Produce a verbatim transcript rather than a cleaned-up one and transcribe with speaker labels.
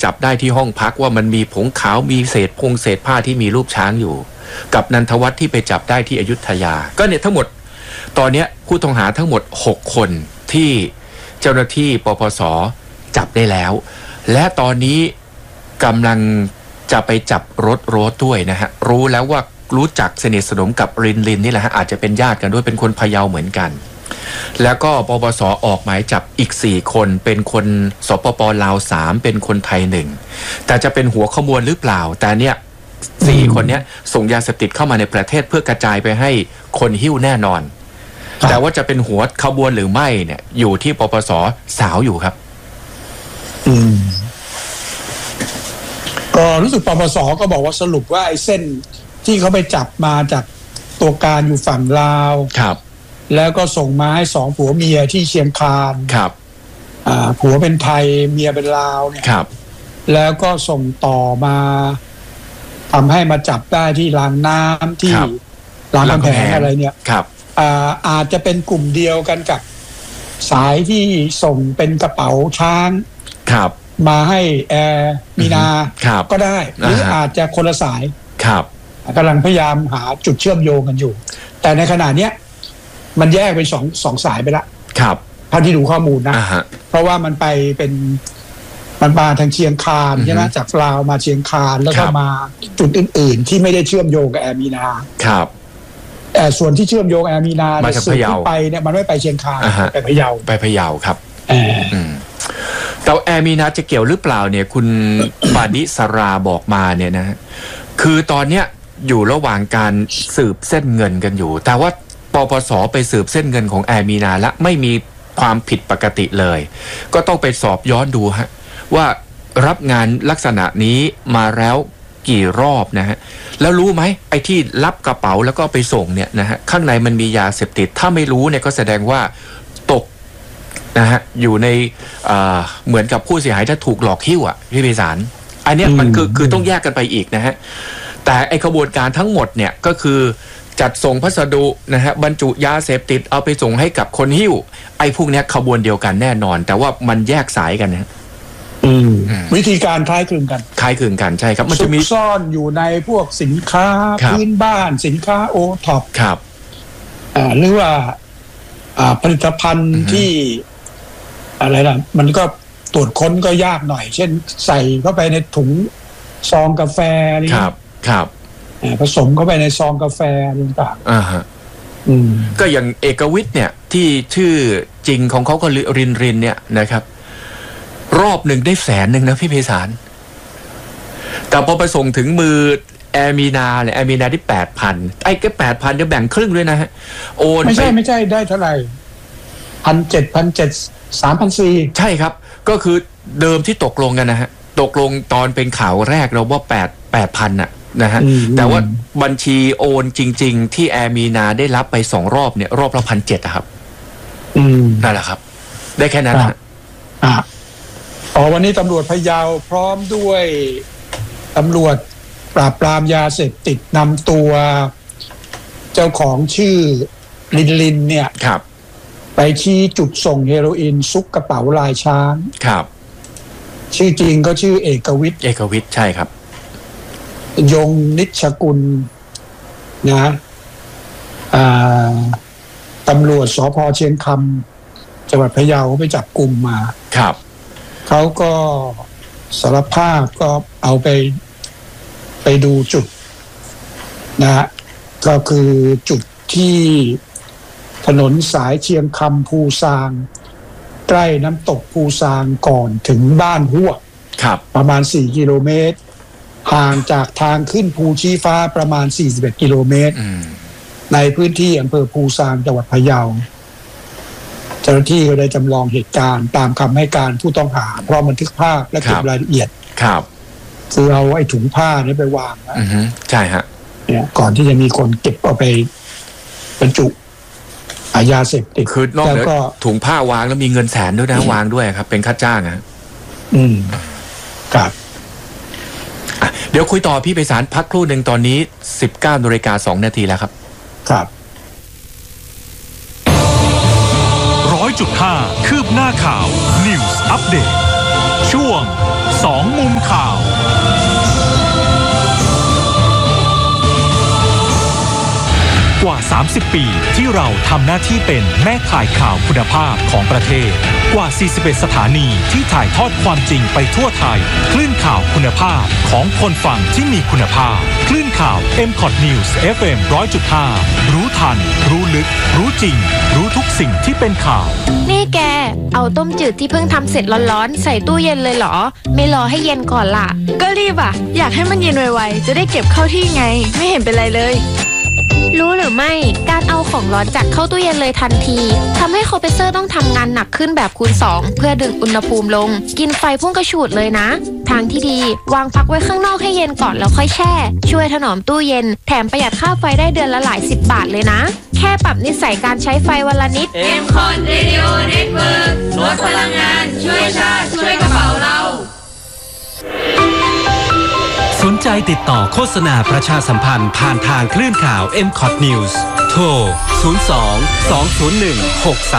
Speaker 1: จับได้ที่ห้องพักว่ามันมีผงขาวมีเศษพงเศษผ้าที่มีรูปช้างอยู่กับนันทวัฒน์ที่ไปจับได้ที่อยุธยาก็เนี่ยทั้งหมดตอนนี้ผู้ต้องหาทั้งหมดหกคนที่เจ้าหน้าที่ปปส.จับได้แล้วและตอนนี้กำลังจะไปจับรถรถด้วยนะฮะรู้แล้วว่ารู้จักสนิทสนมกับรินลินนี่แหละฮะอาจจะเป็นญาติกันด้วยเป็นคนพะเยาเหมือนกันแล้วก็ปปส.ออกหมายจับอีกสี่คนเป็นคนสปป.ลาวสามเป็นคนไทยหนึ่งแต่จะเป็นหัวขบวนหรือเปล่าแต่เนี่ยสี่คนเนี้ยส่งยาเสพติดเข้ามาในประเทศเพื่อกระจายไปให้คนหิ้วแน่นอนแต่ว่าจะเป็นหัวขบวนหรือไม่เนี่ยอยู่ที่ปปส.สาวอยู่ครับ
Speaker 2: อืมก็รู้สึกปปส.ก็บอกว่าสรุปว่าไอ้เส้นที่เขาไปจับมาจากตัวการอยู่ฝั่งลาว
Speaker 1: ครับ
Speaker 2: แล้วก็ส่งมาให้สองผัวเมียที่เชียงคาน
Speaker 1: ครับ
Speaker 2: อ่าผัวเป็นไทยเมียเป็นลาวเนี่ย
Speaker 1: ครับ
Speaker 2: แล้วก็ส่งต่อมาทำให้มาจับได้ที่รางน้ำที่รามคำแหงอะไรเนี่ย
Speaker 1: ครับ
Speaker 2: อ่าอาจจะเป็นกลุ่มเดียวกันกับสายที่ส่งเป็นกระเป๋าช้าง
Speaker 1: ครับ
Speaker 2: มาให้แอร์มีนาก็ได้หรืออาจจะคนละสาย
Speaker 1: ครับ
Speaker 2: กำลังพยายามหาจุดเชื่อมโยงกันอยู่แต่ในขณะเนี้ยมันแยกเป็นสองสองสายไปละ
Speaker 1: ครับ
Speaker 2: เท่าที่ดูข้อมูลนะเพราะว่ามันไปเป็นมันมาทางเชียงคานใช่ไหมจากลาวมาเชียงคานแล้วก็มาจุดอื่นๆที่ไม่ได้เชื่อมโยงกับแอร์มีนา
Speaker 1: ครับ
Speaker 2: แต่ส่วนที่เชื่อมโยงแอร์มีนาเนี่ยส่วนที่ไปเนี่ยมันไม่ไปเชียงคานไปพะเยา
Speaker 1: ไปพะเยาครับแต่แอร์มีนาจะเกี่ยวหรือเปล่าเนี่ยคุณปานิสราบอกมาเนี่ยนะคือตอนเนี้ยอยู่ระหว่างการสืบเส้นเงินกันอยู่แต่ว่าปปส.ไปสืบเส้นเงินของแอร์มีนาและไม่มีความผิดปกติเลยก็ต้องไปสอบย้อนดูฮะว่ารับงานลักษณะนี้มาแล้วกี่รอบนะฮะแล้วรู้ไหมไอ้ที่รับกระเป๋าแล้วก็ไปส่งเนี่ยนะฮะข้างในมันมียาเสพติดถ้าไม่รู้เนี่ยก็แสดงว่าตกนะฮะอยู่ในเหมือนกับผู้เสียหายถ้าถูกหลอกหิ้วอ่ะพี่พิสารอันเนี้ยมันคือคือต้องแยกกันไปอีกนะฮะแต่ไอ้ขบวนการทั้งหมดเนี่ยก็คือจัดส่งพัสดุนะฮะบรรจุยาเสพติดเอาไปส่งให้กับคนหิ้วไอ้พวกนี้ขบวนเดียวกันแน่นอนแต่ว่ามันแยกสายกันนะ
Speaker 2: วิธีการคล้ายคลึงกัน
Speaker 1: คล้ายคลึงกันใช่ครับมันจะมี
Speaker 2: ซ่อนอยู่ในพวกสินค้าพื้นบ้านสินค้าโอท็อป
Speaker 1: ครับ
Speaker 2: อ่าหรือว่าอ่าผลิตภัณฑ์ที่อะไรล่ะมันก็ตรวจค้นก็ยากหน่อยเช่นใส่เข้าไปในถุงซองกาแฟนี่
Speaker 1: ครับครับ
Speaker 2: ผสมเข้าไปในซองกาแฟต่าง
Speaker 1: ๆอ่าฮะก็อย่างเอกวิทย์เนี่ยที่ชื่อจริงของเขาก็รินรินเนี่ยนะครับรอบหนึ่งได้แสนหนึ่งนะพี่เพศารแต่พอไปส่งถึงมือแอร์มีนาเนี่ยแอร์มีนาที่แปดพันไอ้แค่แปดพันจะแบ่งครึ่งด้วยนะฮะโอน
Speaker 2: ไม่ใช่ไม่ใช่ได้เท่าไหร่พันเจ็ดพันเจ็ดสามพันสี่
Speaker 1: ใช่ครับก็คือเดิมที่ตกลงกันนะฮะตกลงตอนเป็นข่าวแรกเราว่าแปดแปดพันน่ะนะฮะแต่ว่าบัญชีโอนจริงๆที่แอร์มีนาได้รับไปสองรอบเนี่ยรอบละพันเจ็ดครับนั่นแหละครับได้แค่นั้นนะ
Speaker 2: อ่าอ๋อวันนี้ตำรวจพะเยาพร้อมด้วยตำรวจปราบปรามยาเสพติดนำตัวเจ้าของชื่อลินลินเนี่ย
Speaker 1: ครับ
Speaker 2: ไปชี้จุดส่งเฮโรอีนซุกกระเป๋าลายช้าง
Speaker 1: ครับ
Speaker 2: ชื่อจริงก็ชื่อเอกวิทย์
Speaker 1: เอกวิทย์ใช่ครับ
Speaker 2: ยงนิชกุลนะตำรวจสภ.เชียงคำจังหวัดพะเยาไปจับกลุ่มมา
Speaker 1: ครับ
Speaker 2: เขาก็สารภาพก็เอาไปไปดูจุดนะก็คือจุดที่ถนนสายเชียงคำภูซางใกล้น้ำตกภูซางก่อนถึงบ้านหัว
Speaker 1: ครับ
Speaker 2: ประมาณสี่กิโลเมตรห่างจากทางขึ้นภูชี้ฟ้าประมาณสี่สิบเอ็ดกิโลเมตรในพื้นที่อำเภอภูซางจังหวัดพะเยาเจ้าหน้าที่ก็ได้จำลองเหตุการณ์ตามคำให้การผู้ต้องหาพร้อมบันทึกภาพและเก็บรายละเอียด
Speaker 1: ครับ
Speaker 2: คือเอาไอ้ถุงผ้านี้ไปวางนะ
Speaker 1: ใช่ฮะ
Speaker 2: เนี่ยก่อนที่จะมีคนเก็บเอาไปบรรจุยาเสพติด
Speaker 1: คือนอกจากถุงผ้าวางแล้วมีเงินแสนด้วยนะวางด้วยครับเป็นค่าจ้างนะ
Speaker 2: อืมครับ
Speaker 1: เดี๋ยวคุยต่อพี่ไพศาลพักครู่หนึ่งตอนนี้สิบเก้านาฬิกาสองนาทีแล้วครับ
Speaker 2: ครับ
Speaker 3: ร้อยจุดห้าคืบหน้าข่าว News Update ช่วงสองมุมข่าวกว่าสามสิบปีที่เราทำหน้าที่เป็นแม่ข่ายข่าวคุณภาพของประเทศกว่าสี่สิบเอ็ดสถานีที่ถ่ายทอดความจริงไปทั่วไทยคลื่นข่าวคุณภาพของคนฟังที่มีคุณภาพคลื่นข่าว เอ็ม คอท News เอฟ เอ็ม หนึ่งร้อยจุดห้า รู้ทันรู้ลึกรู้จริงรู้ทุกสิ่งที่เป็นข่าว
Speaker 4: นี่แกเอาต้มจืดที่เพิ่งทำเสร็จร้อนๆใส่ตู้เย็นเลยเหรอไม่รอให้เย็นก่อนล่ะ
Speaker 5: ก็รีบอ่ะอยากให้มันเย็นไวๆจะได้เก็บเข้าที่ไงไม่เห็นเป็นไรเลย
Speaker 4: รู้หรือไม่การเอาของร้อนจัดเข้าตู้เย็นเลยทันทีทำให้คอมเพรสเซอร์ต้องทำงานหนักขึ้นแบบคูณสองเพื่อดึงอุณหภูมิลงกินไฟพุ่งกระฉูดเลยนะทางที่ดีวางพักไว้ข้างนอกให้เย็นก่อนแล้วค่อยแช่ช่วยถนอมตู้เย็นแถมประหยัดค่าไฟได้เดือนละหลายสิบบาทเลยนะแค่ปรับนิสัยการใช้ไฟวันละนิด
Speaker 6: เอ็ม คอท Radio Network ลดพลังงานช่วยชาติช่วยกระเป๋าเรา
Speaker 7: สนใจติดต่อโฆษณาประชาสัมพันธ์ผ่านทางคลื่นข่าว เอ็ม คอท News โทร ศูนย์ สอง สอง ศูนย์ หนึ่ง หก